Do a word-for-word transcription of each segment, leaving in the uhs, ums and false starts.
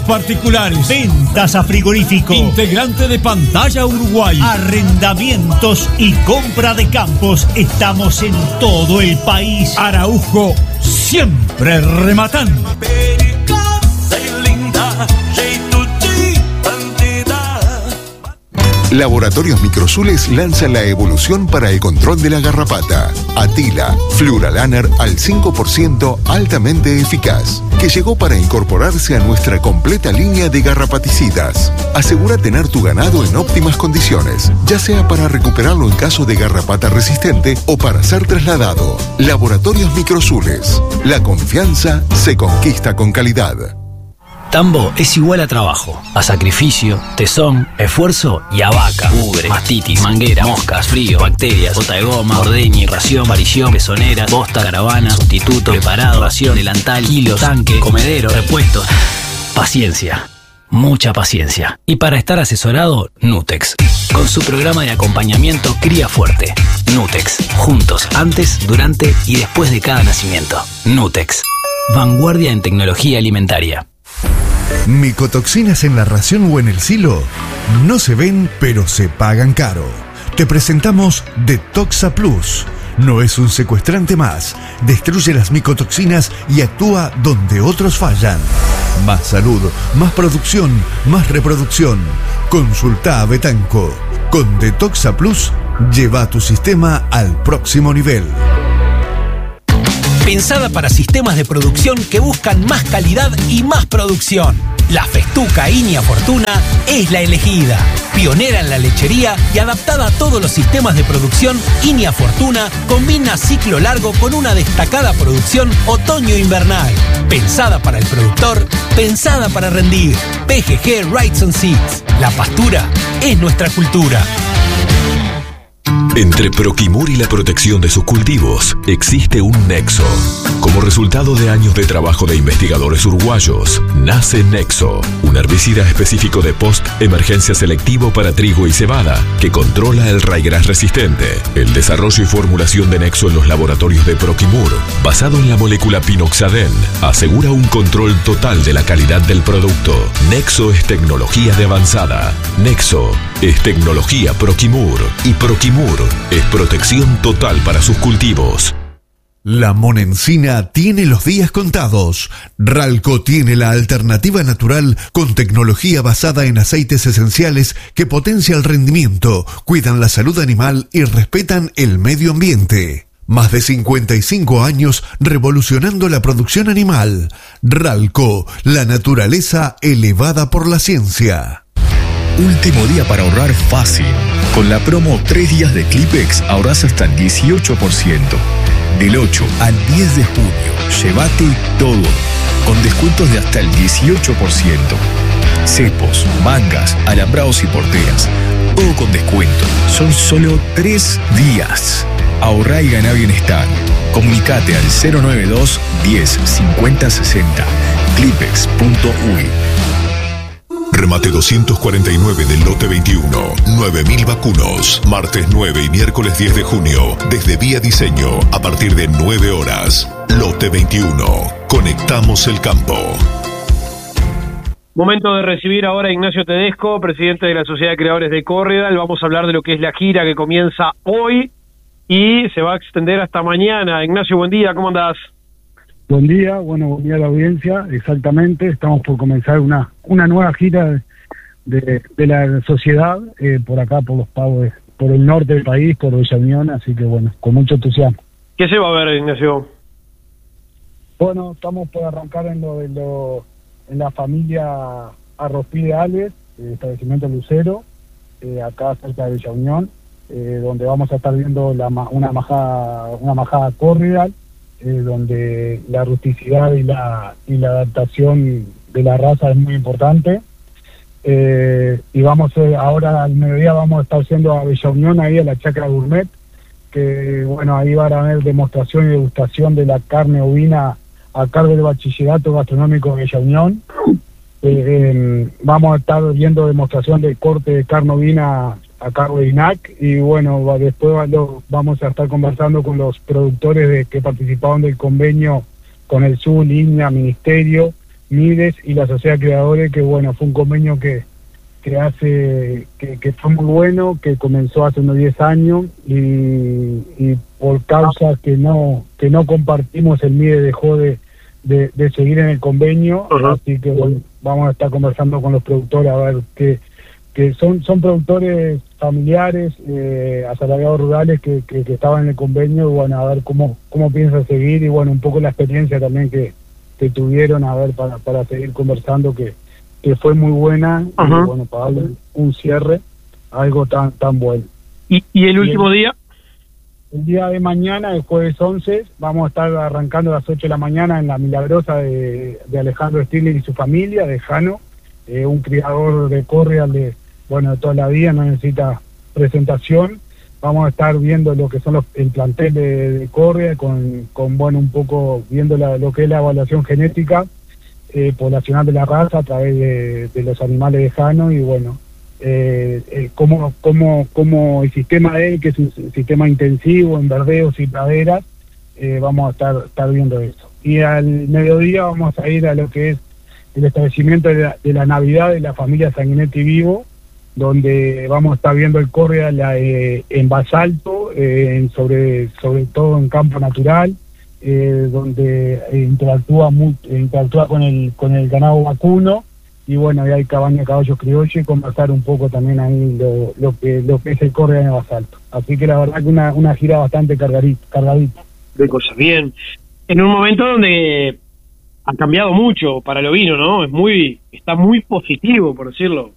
particulares. Ventas a frigorífico. Integrante de Pantalla Uruguay. Arrendamientos y compra de campos. Estamos en todo el país. Araujo, siempre rematando. Laboratorios Microsules lanza la evolución para el control de la garrapata. Atila, Fluralaner al cinco por ciento altamente eficaz, que llegó para incorporarse a nuestra completa línea de garrapaticidas. Asegura tener tu ganado en óptimas condiciones, ya sea para recuperarlo en caso de garrapata resistente o para ser trasladado. Laboratorios Microsules. La confianza se conquista con calidad. Tambo es igual a trabajo, a sacrificio, tesón, esfuerzo y a vaca. Ubre, mastitis, manguera, moscas, frío, bacterias, bota de goma, ordeñi, ración, varillón, pezonera, bosta, caravana, sustituto, preparado, ración, delantal, kilos, tanque, comedero, repuestos. Paciencia, mucha paciencia. Y para estar asesorado, Nutex, con su programa de acompañamiento Cría Fuerte. Nutex, juntos, antes, durante y después de cada nacimiento. Nutex, vanguardia en tecnología alimentaria. Micotoxinas en la ración o en el silo no se ven, pero se pagan caro. Te presentamos Detoxa Plus. No es un secuestrante más. Destruye las micotoxinas y actúa donde otros fallan. Más salud, más producción, más reproducción. Consulta a Betanco. Con Detoxa Plus, lleva tu sistema al próximo nivel. Pensada para sistemas de producción que buscan más calidad y más producción. La Festuca Inia Fortuna es la elegida. Pionera en la lechería y adaptada a todos los sistemas de producción, Inia Fortuna combina ciclo largo con una destacada producción otoño-invernal. Pensada para el productor, pensada para rendir. P G G Rights and Seeds. La pastura es nuestra cultura. Entre Proquimur y la protección de sus cultivos existe un nexo. Como resultado de años de trabajo de investigadores uruguayos, nace Nexo, un herbicida específico de post-emergencia selectivo para trigo y cebada, que controla el raigras resistente. El desarrollo y formulación de Nexo en los laboratorios de Proquimur, basado en la molécula pinoxadén, asegura un control total de la calidad del producto. Nexo es tecnología de avanzada. Nexo es tecnología Proquimur. Y Proquimur es protección total para sus cultivos. La monencina tiene los días contados. Ralco tiene la alternativa natural con tecnología basada en aceites esenciales que potencia el rendimiento, cuidan la salud animal y respetan el medio ambiente. Más de cincuenta y cinco años revolucionando la producción animal. Ralco, la naturaleza elevada por la ciencia. Último día para ahorrar fácil. Con la promo tres días de Clipex ahorras hasta el dieciocho por ciento. Del ocho al diez de junio, llévate todo, con descuentos de hasta el dieciocho por ciento. Cepos, mangas, alambrados y porteras, todo con descuento. Son solo tres días. Ahorrá y ganá bienestar. Comunicate al cero noventa y dos, diez, cincuenta, sesenta. clipex punto u i. Remate doscientos cuarenta y nueve del lote veintiuno. nueve mil vacunos. Martes nueve y miércoles diez de junio. Desde Vía Diseño. A partir de nueve horas. Lote veintiuno. Conectamos el campo. Momento de recibir ahora a Ignacio Tedesco, presidente de la Sociedad de Creadores de Corriedal. Vamos a hablar de lo que es la gira que comienza hoy y se va a extender hasta mañana. Ignacio, buen día, ¿cómo andás? Buen día, bueno, buen día a la audiencia, exactamente, estamos por comenzar una una nueva gira de, de la sociedad, eh, por acá, por los pagos, por el norte del país, por Bella Unión, así que bueno, con mucho entusiasmo. ¿Qué se va a ver, Ignacio? Bueno, estamos por arrancar en lo de lo, en la familia Arrospide Alves, el establecimiento Lucero, eh, acá cerca de Bella Unión, eh, donde vamos a estar viendo la, una majada, una majada Corriedal, Eh, donde la rusticidad y la y la adaptación de la raza es muy importante, eh, y vamos eh, ahora al mediodía vamos a estar yendo a Bella Unión, ahí a la Chacra Gourmet, que bueno, ahí van a haber demostración y degustación de la carne ovina a cargo del Bachillerato Gastronómico de Bella Unión. Eh, eh, vamos a estar viendo demostración de corte de carne ovina a cargo de I N A C, y bueno, después lo, vamos a estar conversando con los productores de, que participaron del convenio con el S U, Línea, Ministerio, Mides y la Sociedad de Creadores, que bueno, fue un convenio que que hace que, que fue muy bueno, que comenzó hace unos diez años y, y por causas que no que no compartimos, el Mide dejó de, de, de seguir en el convenio. Uh-huh. Así que bueno, vamos a estar conversando con los productores a ver qué que son son productores familiares, eh, asalariados rurales que, que, que estaban en el convenio, y bueno, a ver cómo cómo piensan seguir, y bueno, un poco la experiencia también que, que tuvieron, a ver, para, para seguir conversando, que, que fue muy buena. Uh-huh. Y bueno, para darle un cierre a algo tan tan bueno. ¿Y, y el último y el, día? El día de mañana, el jueves once, vamos a estar arrancando a las ocho de la mañana en la Milagrosa de, de Alejandro Stirling y su familia, de Jano, eh, un criador de córrea de bueno, de toda la vida, no necesita presentación. Vamos a estar viendo lo que son los, el plantel de, de córrea, con, con, bueno, un poco viendo la, lo que es la evaluación genética eh, poblacional de la raza a través de, de los animales lejanos, y bueno, eh, eh, cómo, cómo, cómo el sistema de él, que es un sistema intensivo en verdeos y praderas, eh, vamos a estar, estar viendo eso. Y al mediodía vamos a ir a lo que es el establecimiento de la, de la Navidad de la familia Sanguinetti Vivo, donde vamos a estar viendo el córrea la, eh, en basalto, eh, en sobre sobre todo en campo natural, eh, donde interactúa muy, interactúa con el con el ganado vacuno, y bueno, y hay cabaña de caballos criollos, y conversar un poco también ahí lo, lo que lo que es el córrea en el basalto. Así que la verdad que una, una gira bastante cargadita, cargadita. De cosas, bien. En un momento donde ha cambiado mucho para el ovino, ¿no? Es muy, está muy positivo, por decirlo.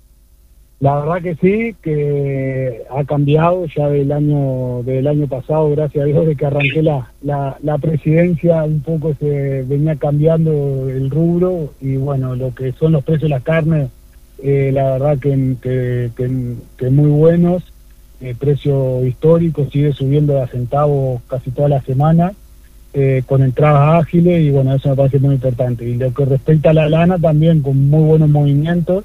La verdad que sí, que ha cambiado ya del año del año pasado, gracias a Dios, de que arranqué la, la, la presidencia, un poco se venía cambiando el rubro, y bueno, lo que son los precios de la carne, eh, la verdad que, que, que, que muy buenos, eh, precio histórico, sigue subiendo de a centavos casi toda la semana, eh, con entradas ágiles, y bueno, eso me parece muy importante. Y lo que respecta a la lana, también con muy buenos movimientos,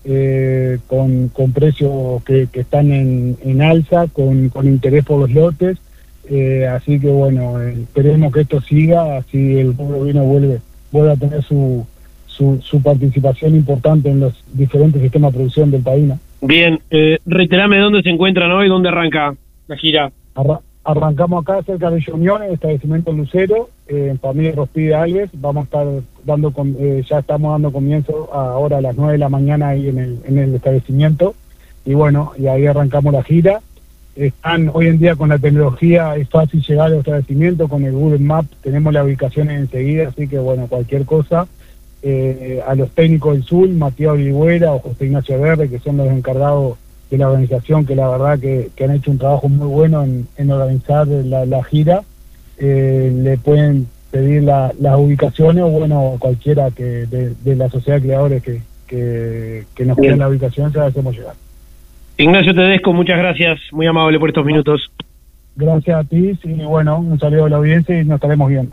Eh, con, con precios que, que están en, en alza, con, con interés por los lotes, eh, así que bueno, eh, esperemos que esto siga, así el rubro vino vuelve, vuelve a tener su, su, su participación importante en los diferentes sistemas de producción del país, ¿no? Bien, eh, reiterame dónde se encuentran hoy, dónde arranca la gira. Arra arrancamos acá cerca de Villa Unión, en el establecimiento Lucero, eh, en familia Rospide Alves. Vamos a estar dando, con, eh, ya estamos dando comienzo ahora a las nueve de la mañana ahí en el, en el establecimiento, y bueno, y ahí arrancamos la gira. Están hoy en día con la tecnología, es fácil llegar al establecimiento, con el Google Maps tenemos la ubicación enseguida, así que bueno, cualquier cosa, eh, a los técnicos del Sur, Matías Olivera o José Ignacio Verde, que son los encargados de la organización, que la verdad que, que han hecho un trabajo muy bueno en, en organizar la, la gira, eh, le pueden pedir la, las ubicaciones, o bueno, cualquiera que de, de la Sociedad de Creadores que, que, que nos piden la ubicación, se la hacemos llegar. Ignacio Tedesco, muchas gracias, muy amable por estos minutos. Gracias a ti, y bueno, un saludo a la audiencia, y nos estaremos viendo.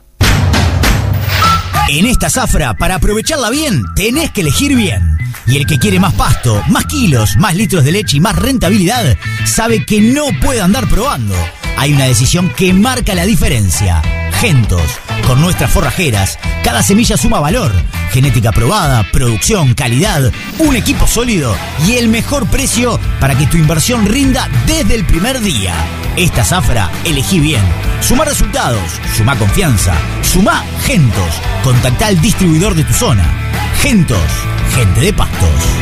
En esta zafra, para aprovecharla bien, tenés que elegir bien. Y el que quiere más pasto, más kilos, más litros de leche y más rentabilidad, sabe que no puede andar probando. Hay una decisión que marca la diferencia. Gentos. Con nuestras forrajeras, cada semilla suma valor. Genética probada, producción, calidad, un equipo sólido y el mejor precio para que tu inversión rinda desde el primer día. Esta zafra, elegí bien. Suma resultados, suma confianza, suma Gentos. Contactá al distribuidor de tu zona. Gentos, gente de pastos.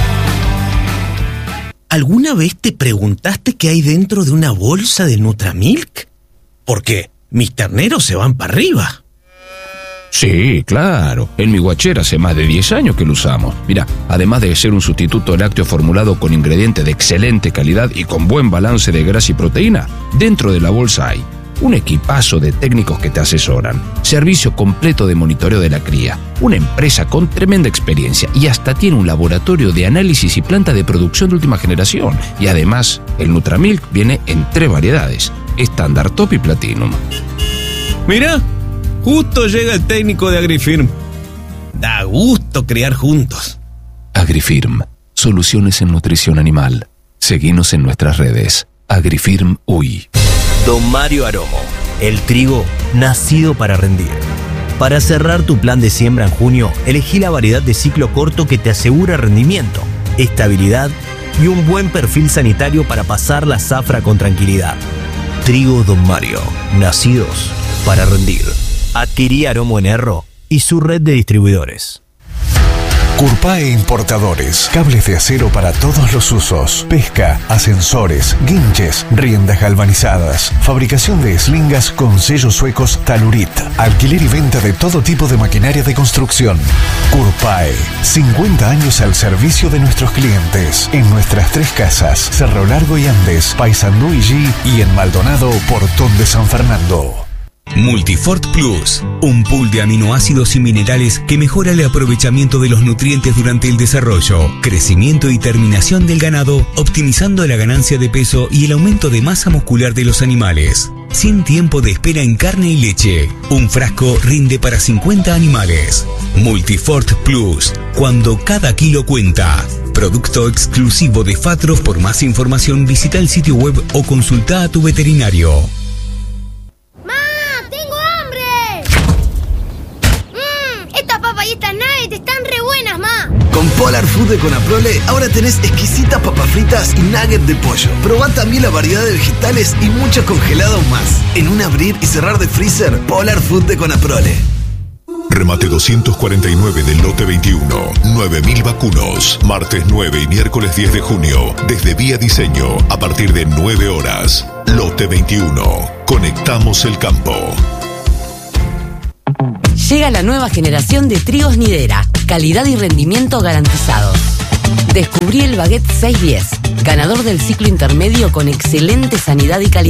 ¿Alguna vez te preguntaste qué hay dentro de una bolsa de Nutramilk? Porque mis terneros se van para arriba. Sí, claro. En mi guachera hace más de diez años que lo usamos. Mira, además de ser un sustituto lácteo formulado con ingredientes de excelente calidad y con buen balance de grasa y proteína, dentro de la bolsa hay un equipazo de técnicos que te asesoran, servicio completo de monitoreo de la cría, una empresa con tremenda experiencia y hasta tiene un laboratorio de análisis y planta de producción de última generación. Y además, el Nutramilk viene en tres variedades: estándar, top y platinum. Mirá, justo llega el técnico de Agrifirm. Da gusto criar juntos. Agrifirm, soluciones en nutrición animal. Seguinos en nuestras redes. Agrifirm U Y. Don Mario Aromo, el trigo nacido para rendir. Para cerrar tu plan de siembra en junio, elegí la variedad de ciclo corto que te asegura rendimiento, estabilidad y un buen perfil sanitario para pasar la zafra con tranquilidad. Trigo Don Mario, nacidos para rendir. Adquirí Aromo en Erro y su red de distribuidores. Curpae Importadores, cables de acero para todos los usos, pesca, ascensores, guinches, riendas galvanizadas, fabricación de eslingas con sellos suecos Talurit, alquiler y venta de todo tipo de maquinaria de construcción. Curpae, cincuenta años al servicio de nuestros clientes, en nuestras tres casas, Cerro Largo y Andes, Paysandú y G, y en Maldonado, Portón de San Fernando. Multifort Plus, un pool de aminoácidos y minerales que mejora el aprovechamiento de los nutrientes durante el desarrollo, crecimiento y terminación del ganado, optimizando la ganancia de peso y el aumento de masa muscular de los animales. Sin tiempo de espera en carne y leche. Un frasco rinde para cincuenta animales. Multifort Plus, cuando cada kilo cuenta. Producto exclusivo de Fatros. Por más información visita el sitio web o consulta a tu veterinario. Y estas nuggets están re buenas, ma. Con Polar Food de Conaprole ahora tenés exquisitas papas fritas y nuggets de pollo. Probá también la variedad de vegetales y mucho congelado más. En un abrir y cerrar de freezer, Polar Food de Conaprole. Remate doscientos cuarenta y nueve del lote veintiuno. nueve mil vacunos. Martes nueve y miércoles diez de junio. Desde Vía Diseño, a partir de nueve horas. Lote veintiuno. Conectamos el campo. Llega la nueva generación de trigos Nidera, calidad y rendimiento garantizados. Descubrí el Baguette seiscientos diez, ganador del ciclo intermedio con excelente sanidad y calidad.